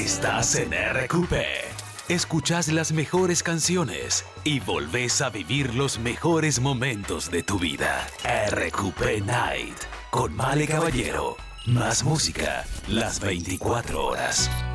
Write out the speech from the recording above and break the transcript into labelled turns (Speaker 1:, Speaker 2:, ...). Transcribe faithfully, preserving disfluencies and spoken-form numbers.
Speaker 1: Estás en R Q P. Escuchás las mejores canciones y volvés a vivir los mejores momentos de tu vida. R Q P Night con Male Caballero. Más música las veinticuatro horas.